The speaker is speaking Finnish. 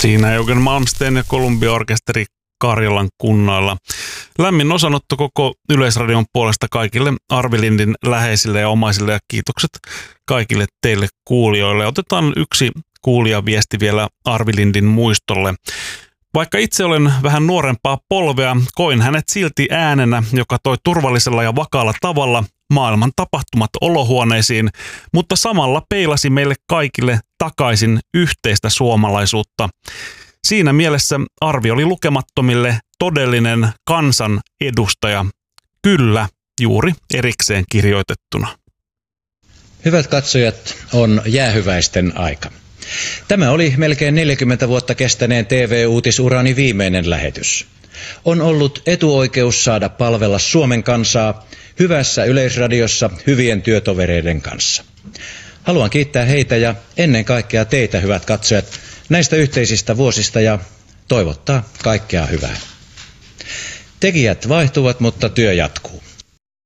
Siinä Eugen Malmsteen ja Columbia-orkesteri Karjalan kunnoilla. Lämmin osanotto koko Yleisradion puolesta kaikille Arvi Lindin läheisille ja omaisille ja kiitokset kaikille teille kuulijoille. Otetaan yksi kuulijaviesti vielä Arvi Lindin muistolle. Vaikka itse olen vähän nuorempaa polvea, koin hänet silti äänenä, joka toi turvallisella ja vakaalla tavalla maailman tapahtumat olohuoneisiin, mutta samalla peilasi meille kaikille takaisin yhteistä suomalaisuutta. Siinä mielessä Arvi oli lukemattomille todellinen kansan edustaja. Kyllä, juuri erikseen kirjoitettuna. Hyvät katsojat, on jäähyväisten aika. Tämä oli melkein 40 vuotta kestäneen TV-uutisurani viimeinen lähetys. On ollut etuoikeus saada palvella Suomen kansaa hyvässä Yleisradiossa hyvien työtovereiden kanssa. Haluan kiittää heitä ja ennen kaikkea teitä, hyvät katsojat, näistä yhteisistä vuosista ja toivottaa kaikkea hyvää. Tekijät vaihtuvat, mutta työ jatkuu.